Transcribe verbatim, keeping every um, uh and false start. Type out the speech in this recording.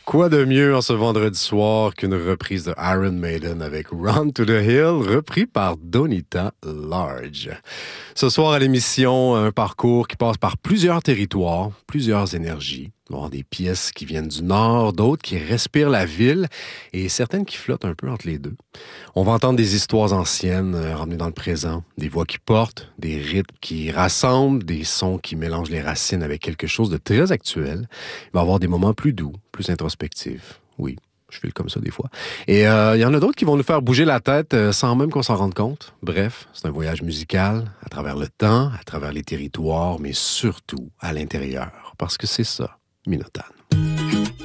Quoi de mieux en ce vendredi soir qu'une reprise de Iron Maiden avec Run to the Hill, repris par Donita Large. Ce soir à l'émission, un parcours qui passe par plusieurs territoires, plusieurs énergies. Il va y avoir des pièces qui viennent du nord, d'autres qui respirent la ville et certaines qui flottent un peu entre les deux. On va entendre des histoires anciennes euh, ramenées dans le présent, des voix qui portent, des rythmes qui rassemblent, des sons qui mélangent les racines avec quelque chose de très actuel. Il va y avoir des moments plus doux, plus introspectifs. Oui, je file comme ça des fois. Et euh, il y en a d'autres qui vont nous faire bouger la tête euh, sans même qu'on s'en rende compte. Bref, c'est un voyage musical à travers le temps, à travers les territoires, mais surtout à l'intérieur. Parce que c'est ça, Minotane.